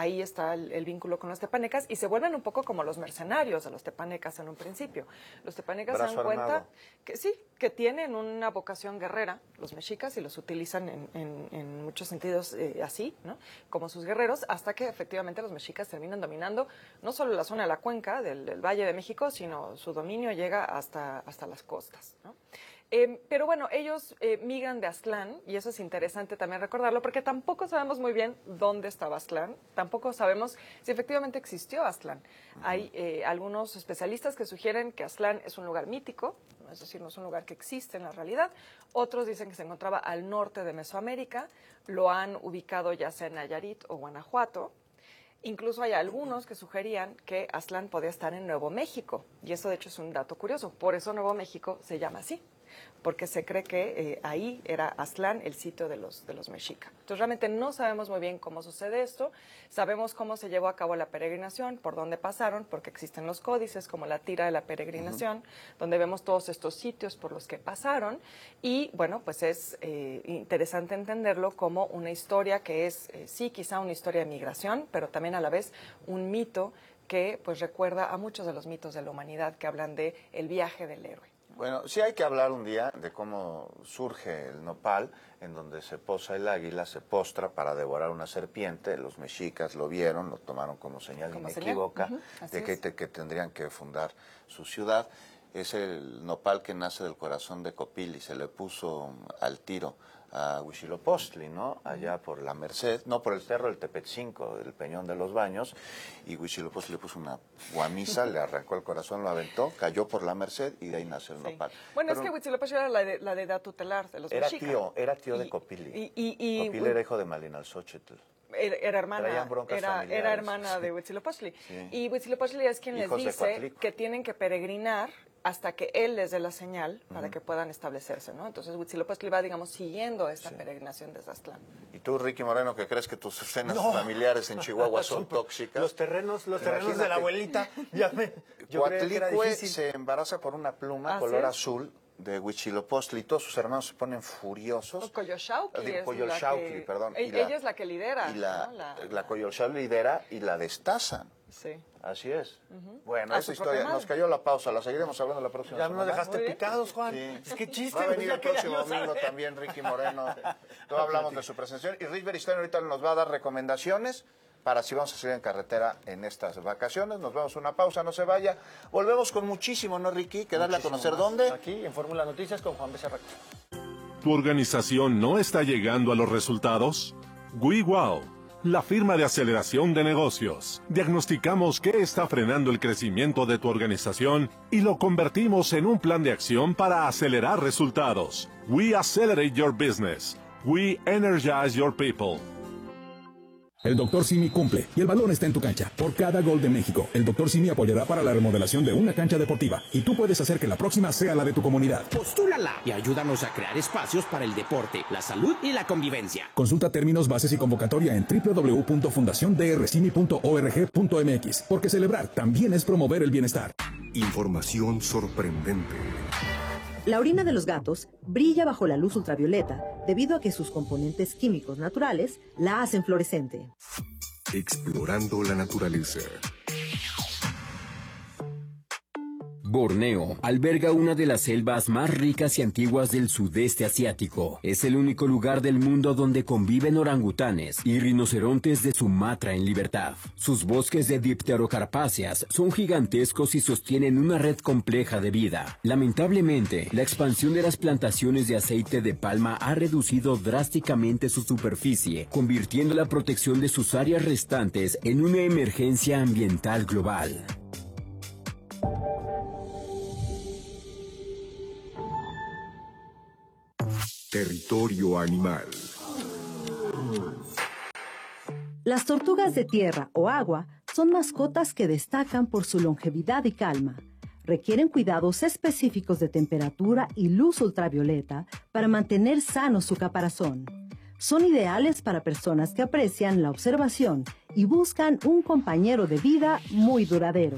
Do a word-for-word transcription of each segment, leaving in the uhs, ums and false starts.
ahí está el, el vínculo con los tepanecas y se vuelven un poco como los mercenarios de los tepanecas en un principio. Los tepanecas se dan cuenta que sí, que tienen una vocación guerrera, los mexicas, y los utilizan en, en, en muchos sentidos eh, así, ¿no? Como sus guerreros, hasta que efectivamente los mexicas terminan dominando no solo la zona de la cuenca del, del Valle de México, sino su dominio llega hasta, hasta las costas, ¿no? Eh, pero bueno, ellos eh, migran de Aztlán, y eso es interesante también recordarlo, porque tampoco sabemos muy bien dónde estaba Aztlán, tampoco sabemos si efectivamente existió Aztlán. Uh-huh. Hay eh, algunos especialistas que sugieren que Aztlán es un lugar mítico, es decir, no es un lugar que existe en la realidad. Otros dicen que se encontraba al norte de Mesoamérica, lo han ubicado ya sea en Nayarit o Guanajuato. Incluso hay algunos que sugerían que Aztlán podía estar en Nuevo México, y eso de hecho es un dato curioso, por eso Nuevo México se llama así, porque se cree que eh, ahí era Aztlán, el sitio de los, de los mexicas. Entonces realmente no sabemos muy bien cómo sucede esto, sabemos cómo se llevó a cabo la peregrinación, por dónde pasaron, porque existen los códices como la tira de la peregrinación, uh-huh. donde vemos todos estos sitios por los que pasaron, y bueno, pues es eh, interesante entenderlo como una historia que es, eh, sí, quizá una historia de migración, pero también a la vez un mito que pues recuerda a muchos de los mitos de la humanidad que hablan de el viaje del héroe. Bueno, sí hay que hablar un día de cómo surge el nopal, en donde se posa el águila, se postra para devorar una serpiente. Los mexicas lo vieron, lo tomaron como señal como inequívoca uh-huh. de que, te, que tendrían que fundar su ciudad. Es el nopal que nace del corazón de Copil y se le puso al tiro a Huitzilopochtli, ¿no? Allá por la Merced, no, por el cerro del Tepetzinco, del Peñón de los Baños, y Huitzilopochtli le puso una guamisa, le arrancó el corazón, lo aventó, cayó por la Merced y de ahí nace el sí. nopal. Bueno, Pero, es que Huitzilopochtli era la de, la de edad tutelar de los era mexicas. Tío, era tío y, de Copili. Y, y, y, Copili era hijo de Malinalxóchitl. Era, era hermana, era, era hermana sí. de Huitzilopochtli. Sí. Y Huitzilopochtli es quien Hijos les dice que tienen que peregrinar hasta que él les dé la señal para uh-huh. que puedan establecerse, ¿no? Entonces Huitzilopochtli va, digamos, siguiendo esta sí. peregrinación desde Aztlán. ¿Y tú, Ricky Moreno, que crees que tus escenas no. familiares en Chihuahua son tóxicas? Los terrenos, los terrenos Imagínate. de la abuelita. Ya me, Coatlicue se embaraza por una pluma ¿Ah, color sí? azul de Huitzilopochtli y todos sus hermanos se ponen furiosos. O Coyolxauhqui es Coyolxauhqui, la que... perdón. Ella, la, ella es la que lidera. Y la, ¿no? la, la Coyolxauhqui lidera y la destazan. Sí. Así es. Uh-huh. Bueno, esa historia, nos cayó la pausa, la seguiremos hablando la próxima ya semana. Ya nos dejaste picados, Juan. Sí. Es que chiste. Va a venir el próximo domingo también Ricky Moreno. Todos hablamos de su presentación. Y Rich Beristain ahorita nos va a dar recomendaciones para si vamos a salir en carretera en estas vacaciones. Nos vemos una pausa, no se vaya. Volvemos con muchísimo, ¿no, Ricky? Que darle a conocer más. dónde. Aquí en Fórmula Noticias con Juan Becerra. ¿Tu organización no está llegando a los resultados? WeWow, la firma de aceleración de negocios. Diagnosticamos qué está frenando el crecimiento de tu organización y lo convertimos en un plan de acción para acelerar resultados. We accelerate your business. We energize your people. El doctor Simi cumple y el balón está en tu cancha. Por cada gol de México, el doctor Simi apoyará para la remodelación de una cancha deportiva y tú puedes hacer que la próxima sea la de tu comunidad. Postúlala y ayúdanos a crear espacios para el deporte, la salud y la convivencia. Consulta términos, bases y convocatoria en doble u doble u doble u punto fundación d r simi punto org punto m x, porque celebrar también es promover el bienestar. Información sorprendente. La orina de los gatos brilla bajo la luz ultravioleta debido a que sus componentes químicos naturales la hacen fluorescente. Explorando la naturaleza. Borneo alberga una de las selvas más ricas y antiguas del sudeste asiático. Es el único lugar del mundo donde conviven orangutanes y rinocerontes de Sumatra en libertad. Sus bosques de dipterocarpáceas son gigantescos y sostienen una red compleja de vida. Lamentablemente, la expansión de las plantaciones de aceite de palma ha reducido drásticamente su superficie, convirtiendo la protección de sus áreas restantes en una emergencia ambiental global. Territorio animal. Las tortugas de tierra o agua son mascotas que destacan por su longevidad y calma. Requieren cuidados específicos de temperatura y luz ultravioleta para mantener sano su caparazón. Son ideales para personas que aprecian la observación y buscan un compañero de vida muy duradero.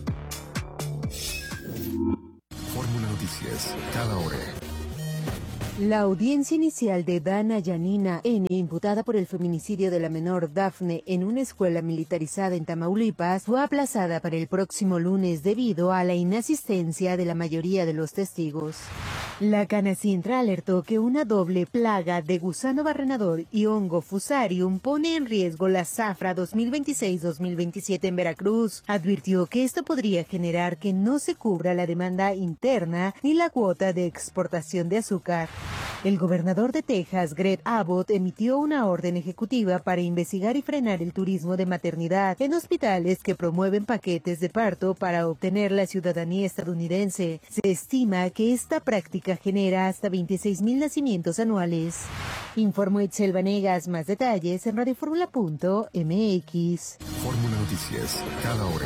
Fórmula Noticias, cada hora. La audiencia inicial de Dana Yanina N., imputada por el feminicidio de la menor Dafne en una escuela militarizada en Tamaulipas, fue aplazada para el próximo lunes debido a la inasistencia de la mayoría de los testigos. La Canacintra alertó que una doble plaga de gusano barrenador y hongo fusarium pone en riesgo la zafra dos mil veintiséis dos mil veintisiete en Veracruz. Advirtió que esto podría generar que no se cubra la demanda interna ni la cuota de exportación de azúcar. El gobernador de Texas, Greg Abbott, emitió una orden ejecutiva para investigar y frenar el turismo de maternidad en hospitales que promueven paquetes de parto para obtener la ciudadanía estadounidense. Se estima que esta práctica genera hasta veintiséis mil nacimientos anuales. Informó Itzel Vanegas. Más detalles en radioformula punto m x. Fórmula Noticias, cada hora.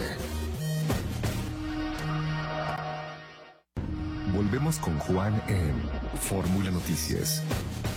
Volvemos con Juan en Fórmula Noticias.